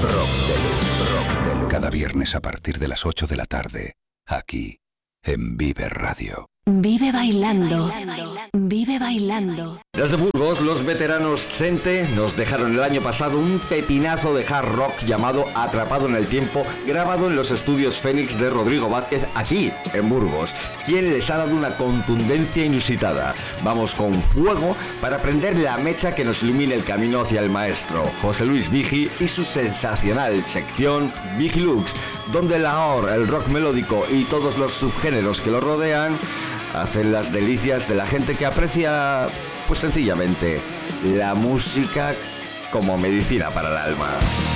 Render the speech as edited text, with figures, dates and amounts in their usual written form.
Cada viernes a partir de las 8 de la tarde, aquí, en Vive Radio. Vive bailando. Vive bailando. Desde Burgos, los veteranos Cente nos dejaron el año pasado un pepinazo de hard rock llamado Atrapado en el Tiempo, grabado en los estudios Fénix de Rodrigo Vázquez, aquí en Burgos, quien les ha dado una contundencia inusitada. Vamos con fuego para prender la mecha que nos ilumine el camino hacia el maestro José Luis Vigi y su sensacional sección Vigilux, donde la ahora el rock melódico y todos los subgéneros que lo rodean hacen las delicias de la gente que aprecia, pues sencillamente, la música como medicina para el alma.